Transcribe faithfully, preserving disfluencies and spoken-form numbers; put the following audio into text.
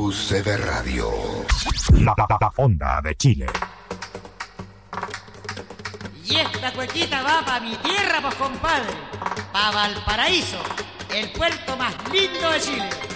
U C B Radio. La, la, la Fonda de Chile. Y esta cuequita va pa' mi tierra, pues compadre. Pa' Valparaíso, el puerto más lindo de Chile.